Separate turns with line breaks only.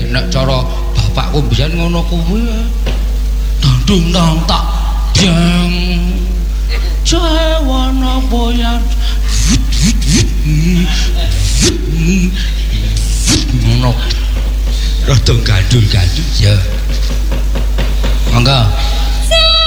nek cara bapakku mbiyen ngono kuwi. Dandung tang tak jeng. Jawana boyan. Ngono. Rada gandul-gandul ya. Mangga